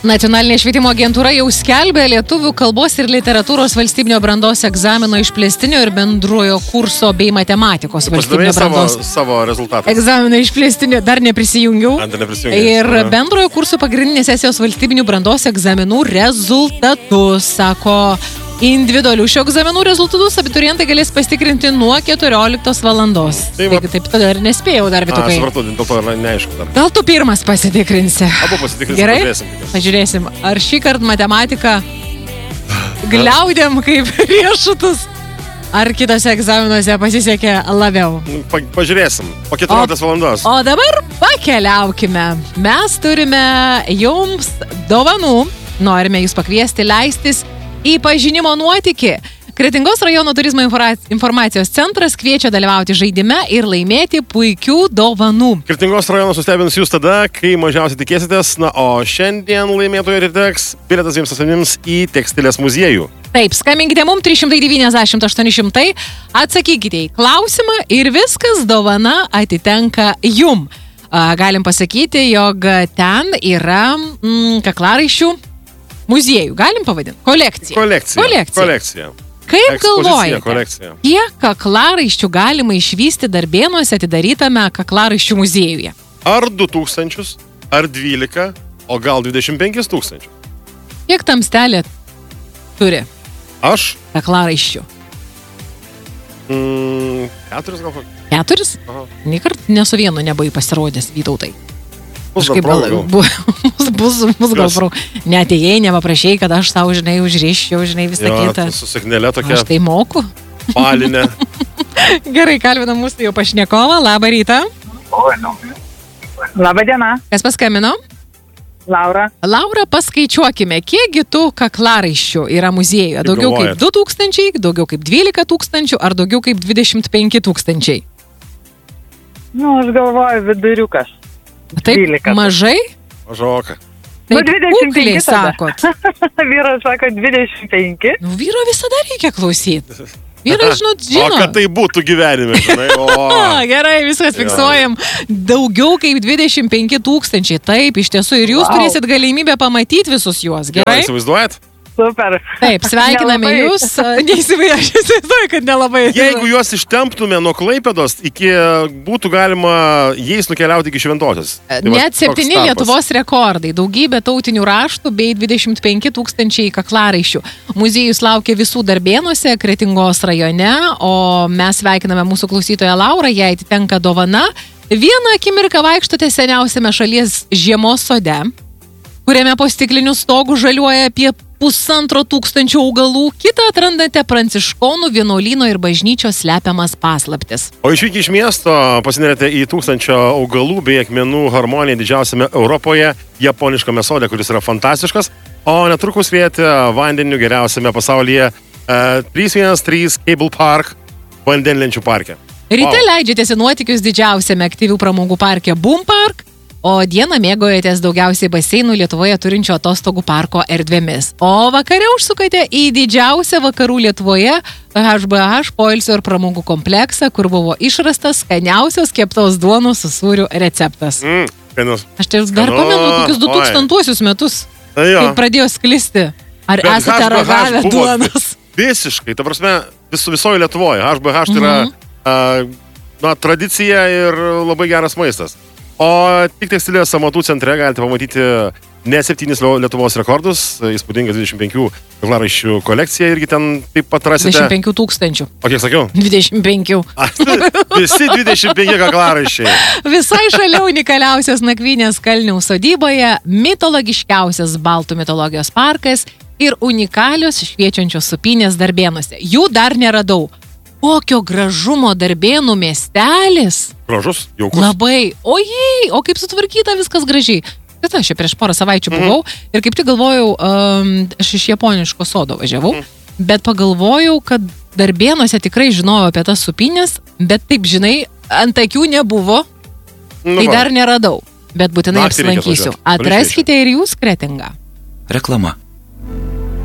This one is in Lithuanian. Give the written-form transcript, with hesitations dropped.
Nacionalinė švietimo agentūra jau skelbė lietuvių kalbos ir literatūros valstybinio brandos egzamino išplėstinio ir bendrojo kurso bei matematikos valstybinio brandos. Savo rezultatą. Egzamino išplėstinio dar neprisijungiau. Ir bendrojo kurso pagrindinės sesijos valstybinių brandos egzaminų rezultatus, sako. Individualių šio egzaminų rezultatus abiturientai galės pasitikrinti nuo 14 valandos. Taigi taip tada ir nespėjau dar, Vitukai. Supratau, dėl to yra neaišku dar. Gal tu pirmas pasitikrinsi? Abu pasitikrinsim. Gerai? Pažiūrėsim, ar šį kartą matematika gliaudėm kaip riešutus, ar kitose egzaminuose pasisekė labiau. Pažiūrėsim, po 14 valandos. O dabar pakeliaukime. Mes turime jums dovanų. Norime jūs pakviesti leistis į pažinimo nuotykį. Kretingos rajono turizmo informacijos centras kviečia dalyvauti žaidime ir laimėti puikių dovanų. Kretingos rajono sustebins jūs tada, kai mažiausiai tikėsitės, o šiandien laimėtojų atiteks bilietas 2 asmenims į tekstilės muziejų. Taip, skambinkite mums 390 800, atsakykite į klausimą ir viskas dovana atitenka jum. Galim pasakyti, jog ten yra kaklaraiščių muziejų, galim pavadinti? Kolekcija. Kaip galvojate, kiek kaklaraiščių galima išvysti Darbėnuose atidarytame kaklaraiščių muziejuje? Ar 2000, ar 12, o gal 25 000? Kiek tamstelė turi? Aš? Kaklaraiščių. 4 gal? 4? Niekart nesu vienu nebuvai pasirodęs, Vytautai. Bus gal pro. Neatėjai, nepaprašėjai, kad aš tau, žinai, užriščiau, žinai, visą kitą. Su signelė tokia. Aš tai moku. Palinė. Gerai, kalbinam mūsų jau pašnekovą. Labą rytą. Labą dieną. Kas paskambino? Laura. Laura, paskaičiuokime, kiekgi tų kaklaraiščių yra muziejuje? Daugiau kaip 2000, daugiau kaip 12 000 ar daugiau kaip 25 000? Aš galvoju viduriukas. Taip, 12. Mažai? Mažoka. Taip, 25 sakot. Vyras sako 25. Vyro visada reikia klausyti. Vyrai, žinot, žino. O kad tai būtų gyvenime, žinai. Gerai, viskas fiksuojam. Daugiau kaip 25 000. Taip, iš tiesų, ir jūs turėsit galimybę pamatyti visus juos. Gerai? Įsivaizduojat? Super. Taip, sveikiname jūs. Neįsivaizduoju, kad nelabai. Jeigu juos ištemptume nuo Klaipėdos, būtų galima jais nukeliauti iki Šventosios. Net 7 Lietuvos rekordai, daugybė tautinių raštų bei 25 000 kaklaraiščių. Muziejus laukia visų Darbėnuose, Kretingos rajone, o mes sveikiname mūsų klausytoją Laurą, jai atitenka dovana. Vieną akimirką vaikštote seniausiame šalies žiemos sode, kuriame po stiklinių stogų žaliuoja apie 1500 augalų, kitą atrandate pranciškonų vienuolyno ir bažnyčios slepiamas paslaptis. O išvykę iš miesto pasinerėte į 1000 augalų bei akmenų harmoniją didžiausiame Europoje, japoniškame sode, kuris yra fantastiškas, o netrukus liejate vandeniu geriausiame pasaulyje 313 Cable Park vandenlenčių parke. Ryte leidžiatės į nuotykius didžiausiame aktyvių pramogų parke Boom Park, o dieną mėgaujatės daugiausiai baseinų Lietuvoje turinčio atostogų parko erdvėmis. O vakare užsukate į didžiausią vakarų Lietuvoje HBH poilsio ir pramogų kompleksą, kur buvo išrastas skaniausios keptos duonos su sūriu receptas. Aš tai dar pamenu kokius 2000 metus, kai pradėjo sklisti. Ar esate ragavę duonos? Visiškai, ta prasme, visoje Lietuvoje. HBH tai yra tradicija ir labai geras maistas. O tik tekstilės amatų centre galite pamatyti ne 7 Lietuvos rekordus, įspūdingas 25 kaklaraiščių kolekcija irgi ten taip pat rasite. 25 000. O kiek sakiau? 25. Visi 25 kaklaraiščiai. Visai šalia unikaliausios nakvynės Kalnių sodyboje, mitologiškiausias Baltų mitologijos parkas ir unikalios šviečiančios supynės Darbėnuose. Jų dar neradau. Kokio gražumo Darbėnų miestelis. Gražus, jaukus. Labai. Ojei, o kaip sutvarkyta viskas gražiai. Bet aš čia prieš porą savaičių buvau ir kaip tik galvojau, aš iš japoniško sodo važiavau, bet pagalvojau, kad Darbėnuose tikrai žinojau apie tas supynės, bet taip, žinai, ant akių nebuvo, tai dar neradau. Bet būtinai apsilankysiu. Atraskite ir jūs Kretingą. Reklama.